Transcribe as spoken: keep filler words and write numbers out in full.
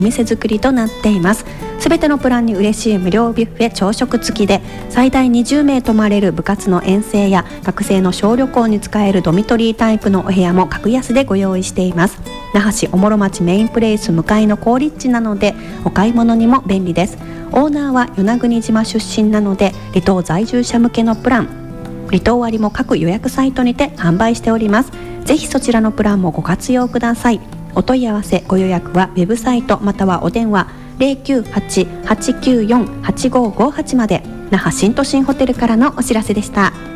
お店作りとなっています。すべてのプランに嬉しい無料ビュッフェ朝食付きで、最大にじゅうめい泊まれる部活の遠征や学生の小旅行に使えるドミトリータイプのお部屋も格安でご用意しています。那覇市おもろ町メインプレイス向かいの好立地なので、お買い物にも便利です。オーナーは与那国島出身なので、離島在住者向けのプラン、離島割も各予約サイトにて販売しております。ぜひそちらのプランもご活用ください。お問い合わせご予約はウェブサイトまたはお電話 ゼロきゅうはち はちきゅうよん はちごごはち まで。那覇新都心ホテルからのお知らせでした。